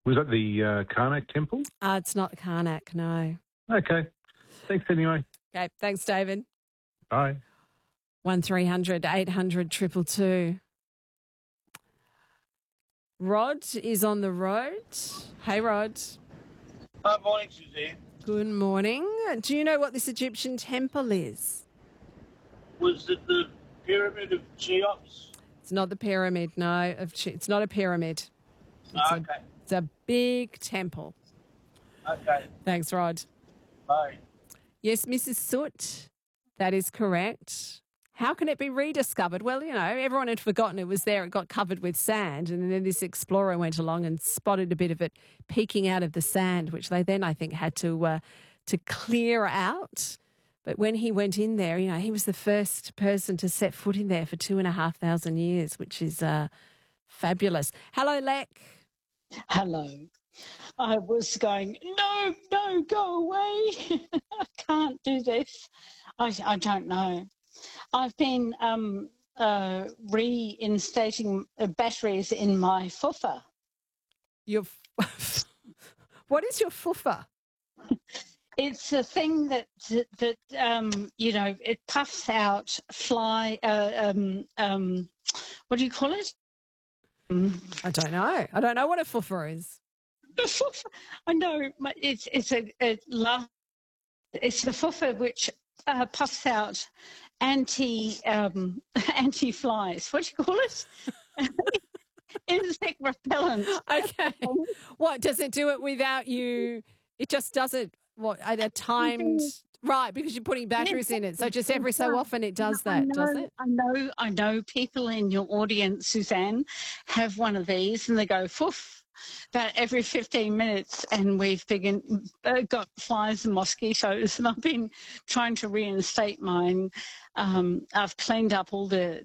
Was that the Karnak temple? It's not Karnak, no. Okay. Thanks anyway. Okay, thanks, David. Bye. 1300 800 222. Rod is on the road. Hey, Rod. Morning, Suzanne. Good morning. Do you know what this Egyptian temple is? Was it the Pyramid of Cheops? It's not the pyramid, no. It's not a pyramid. It's a big temple. Okay. Thanks, Rod. Bye. Yes, Mrs. Soot, that is correct. How can it be rediscovered? Well, you know, everyone had forgotten it was there. It got covered with sand, and then this explorer went along and spotted a bit of it peeking out of the sand, which they then, I think, had to clear out. But when he went in there, you know, he was the first person to set foot in there for 2,500 years, which is fabulous. Hello, Lek. Hello. I was going, no, go away. I can't do this. I don't know. I've been reinstating batteries in my fuffa. What is your fuffa? It's a thing that you know, it puffs out what do you call it? I don't know. I don't know what a fuffa is. I know. It's the fuffa which puffs out anti-flies. What do you call it? Insect repellent. Okay. What, does it do it without you? It just does it, what, at a timed... Right, because you're putting batteries in it. So just every so often it does that, does it? I know people in your audience, Suzanne, have one of these and they go, foof, about every 15 minutes, and we've got flies and mosquitoes, and I've been trying to reinstate mine. I've cleaned up all the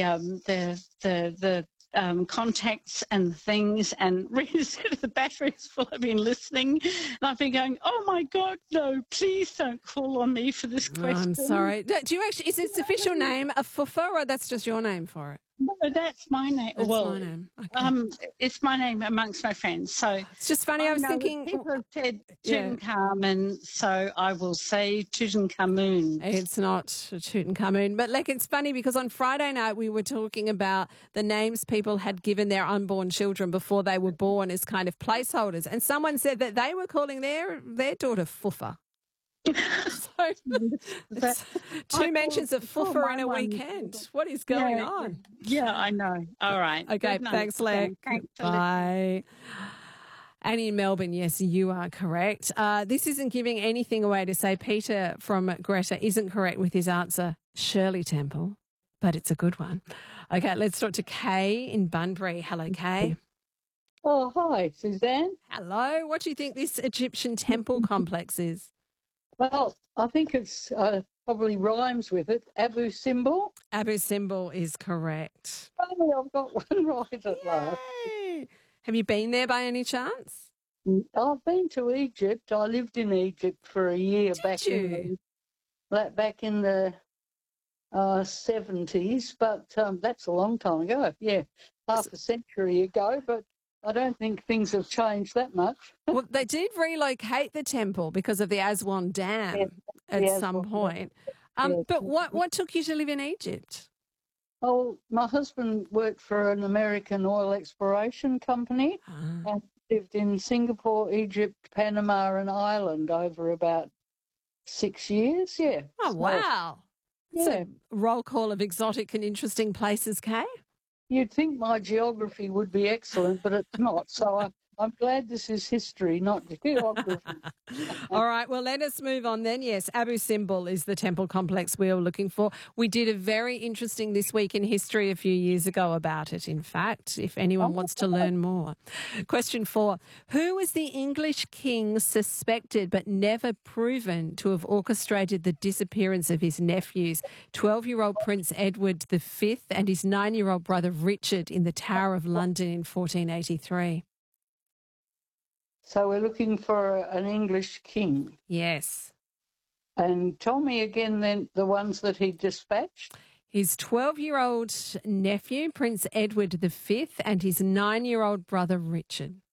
contacts and things and reset the batteries while I've been listening. And I've been going, oh my God, no, please don't call on me for this question. I'm sorry. Do you actually, is its official name a fuffa, or that's just your name for it? No, that's my name. That's my name. Okay. It's my name amongst my friends. So it's just funny. I was thinking people have said Tutankhamun, so I will say Tutankhamun. It's not Tutankhamun, but like it's funny because on Friday night we were talking about the names people had given their unborn children before they were born as kind of placeholders, and someone said that they were calling their daughter Fuffa. So it's two mentions of fuffa in a weekend. What is going on? Yeah, I know. All right. Okay, thanks, Leg. Bye. And in Melbourne, yes, you are correct. This isn't giving anything away to say Peter from Greta isn't correct with his answer, Shirley Temple, but it's a good one. Okay, let's talk to Kay in Bunbury. Hello, Kay. Oh, hi, Suzanne. Hello. What do you think this Egyptian temple complex is? Well, I think it's probably rhymes with it. Abu Simbel. Abu Simbel is correct. Oh, I've got one right at last. Have you been there by any chance? I've been to Egypt. I lived in Egypt for a year back in the 70s, but that's a long time ago. Yeah, half a century ago, but I don't think things have changed that much. Well, they did relocate the temple because of the Aswan Dam at some point. But what took you to live in Egypt? Oh, my husband worked for an American oil exploration company and lived in Singapore, Egypt, Panama and Ireland over about 6 years, yeah. Oh, wow. It's a roll call of exotic and interesting places, Kay. You'd think my geography would be excellent, but it's not. So I'm glad this is history, not geography. All right, well, let us move on then. Yes, Abu Simbel is the temple complex we were looking for. We did a very interesting This Week in History a few years ago about it, in fact, if anyone wants to learn more. Question 4. Who was the English king suspected but never proven to have orchestrated the disappearance of his nephews, 12-year-old Prince Edward V and his 9-year-old brother Richard in the Tower of London in 1483? So we're looking for an English king. Yes. And tell me again then the ones that he dispatched. His 12-year-old nephew, Prince Edward V, and his 9-year-old brother Richard.